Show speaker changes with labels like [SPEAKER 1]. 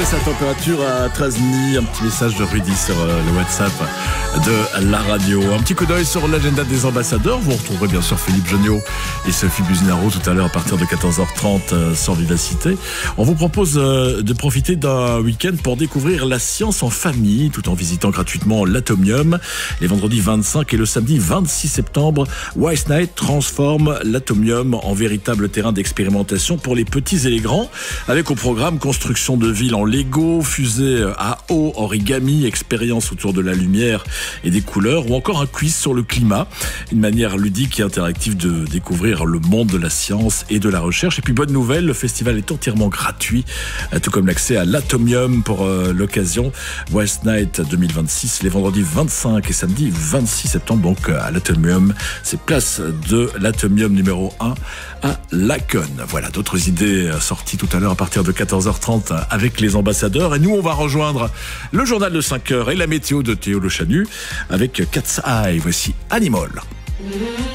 [SPEAKER 1] degrés, sa température à 13,5. Un petit message de Rudy sur le WhatsApp de la radio. Un petit coup d'œil sur l'agenda des ambassadeurs. Vous retrouverez bien sûr Philippe Geniaud et Sophie Buzinaro tout à l'heure à partir de 14h30 sur Vivacité. On vous propose de profiter d'un week-end pour découvrir la science en famille tout en visitant gratuitement l'Atomium. Les vendredis 25 et le samedi 26 septembre, Wise Night transforme l'Atomium en véritable terrain d'expérimentation pour les petits et les grands, avec au programme construction de villes en Lego, fusée à eau, origami, expérience autour de la lumière et des couleurs, ou encore un quiz sur le climat, une manière ludique et interactive de découvrir le monde de la science et de la recherche. Et puis bonne nouvelle, le festival est entièrement gratuit, tout comme l'accès à l'Atomium pour l'occasion. West Night 2026, les vendredis 25 et samedi 26 septembre, donc à l'Atomium. C'est place de l'Atomium numéro 1 à Laconne. Voilà, d'autres idées sorties tout à l'heure à partir de 14h30 avec les ambassadeurs. Et nous, on va rejoindre le journal de 5h et la météo de Théo Le Chanu avec Cat's Eye. Voici Animal.